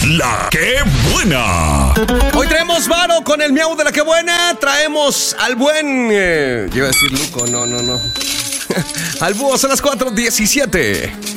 La que buena. Hoy traemos varo con el miau de la que buena. Traemos al buen... yo iba a decir Luco, no. Al búho, son las 4:17.